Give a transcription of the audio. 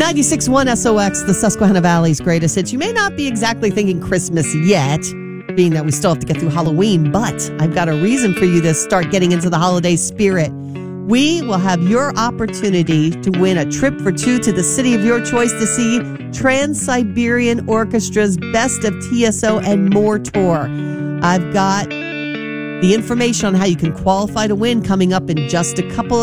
96.1 SOX, the Susquehanna Valley's greatest hits. You may not be exactly thinking Christmas yet, being that we still have to get through Halloween, but I've got a reason for you to start getting into the holiday spirit. We will have your opportunity to win a trip for two to the city of your choice to see Trans-Siberian Orchestra's Best of TSO and More tour. I've got the information on how you can qualify to win coming up in just a couple of